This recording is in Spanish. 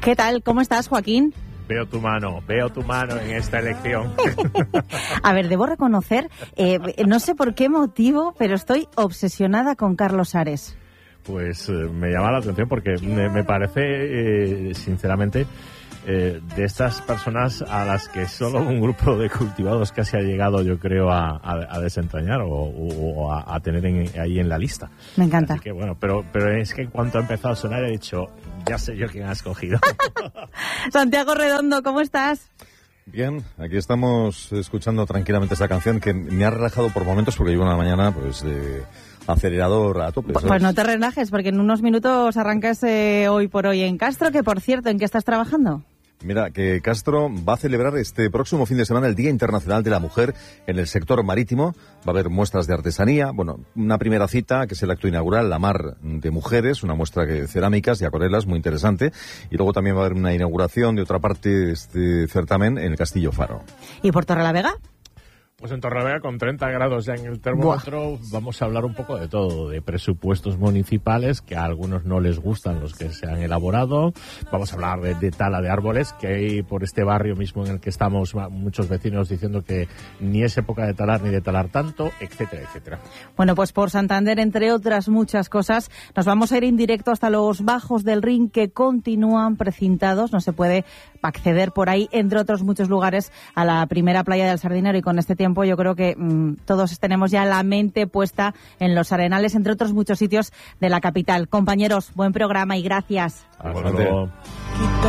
¿Qué tal? ¿Cómo estás, Joaquín? Veo tu mano en esta elección. A ver, debo reconocer, no sé por qué motivo, pero estoy obsesionada con Carlos Ares. Pues me llama la atención porque me parece, sinceramente, de estas personas a las que solo un grupo de cultivados casi ha llegado, yo creo, a desentrañar o a tener ahí en la lista. Me encanta. Así que bueno, pero es que en cuanto ha empezado a sonar he dicho, ya sé yo quién ha escogido. Santiago Redondo, ¿cómo estás? Bien, aquí estamos escuchando tranquilamente esta canción que me ha relajado por momentos porque llevo una mañana pues de acelerador a tope. Pues no te relajes porque en unos minutos arrancas hoy por hoy en Castro, que por cierto, ¿en qué estás trabajando? Mira, que Castro va a celebrar este próximo fin de semana el Día Internacional de la Mujer en el sector marítimo. Va a haber muestras de artesanía, bueno, una primera cita que es el acto inaugural, la Mar de Mujeres, una muestra de cerámicas y acuarelas muy interesante. Y luego también va a haber una inauguración de otra parte de este certamen en el Castillo Faro. ¿Y por Torrelavega? Pues en Torrelavega, con 30 grados ya en el termómetro, vamos a hablar un poco de todo, de presupuestos municipales, que a algunos no les gustan los que se han elaborado. Vamos a hablar de tala de árboles, que hay por este barrio mismo en el que estamos muchos vecinos diciendo que ni es época de talar ni de talar tanto, etcétera, etcétera. Bueno, pues por Santander, entre otras muchas cosas, nos vamos a ir en directo hasta los bajos del Rin, que continúan precintados. No se puede acceder por ahí, entre otros muchos lugares, a la primera playa del Sardinero, y con este tiempo yo creo que todos tenemos ya la mente puesta en los Arenales, entre otros muchos sitios de la capital. Compañeros, buen programa y gracias. Hasta luego.